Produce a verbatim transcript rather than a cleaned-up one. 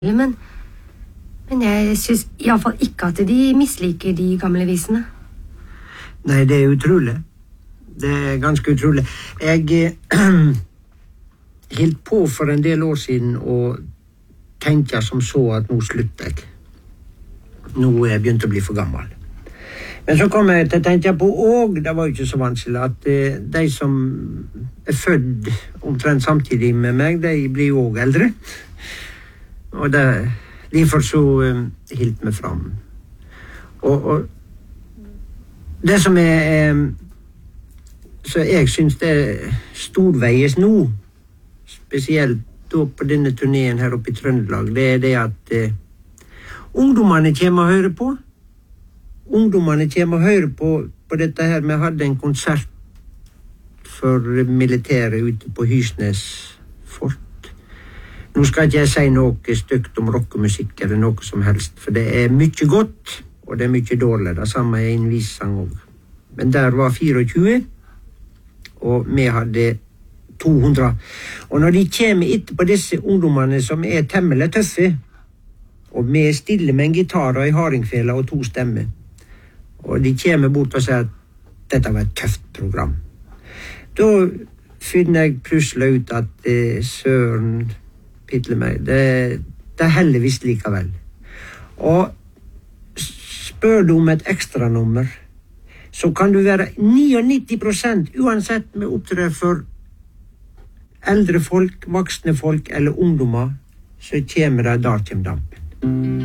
Men, men jeg synes i alle fall ikke at de misliker de gamle visene. Nei, det er utrolig. Det er ganske utrolig. Jeg eh, helt på for en del år siden og tenkte som så at nå slutter jeg. Nå er jeg begynt å bli for gammel. Men så kom jeg til å tenke på, og det var jo ikke så vanskelig, at eh, de som er født omtrent samtidig med meg, de blir jo også eldre. Og det, derfor så um, hilt meg fram. Og, og det som er um, så jeg synes det er storveies nå, spesielt da på denne turneen her oppe i Trøndelag, det er det at uh, ungdommene kommer og hører på. Ungdommene kommer og hører på, på dette her. Vi hadde en konsert for militæret ute på Hysnes fort. Nå skal ikke jeg si noe stygt om rockemusikk eller noe som helst, for det er mye godt, og det er mye dårlig. Det samme er en vissang også. Men der var fireogtjue, og vi hadde to hundre. Og når de kommer etterpå disse ungdommene som er temmelig tøffe, og vi er stille med en gitar og en hardingfele og to stemmer, og de kommer bort og sier at dette var et tøft program, da finner jeg plutselig ut at eh, Søren Pitle meg, det, det er heldigvis likevel. Og spør du om et ekstra nummer, så kan du være niognitti prosent uansett med opptrer for eldre folk, voksne folk eller ungdommer, så kommer det da til dampen.